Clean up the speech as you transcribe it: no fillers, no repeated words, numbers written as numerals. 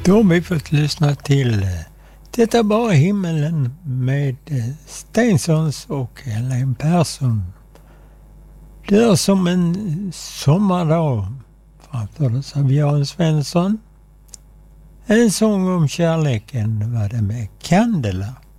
Då har vi fått lyssna till Detta bara himmelen med Stensons och Helene Persson. Det är som en sommardag, framfördes av Jan Svensson. En sång om kärleken var det med Candela.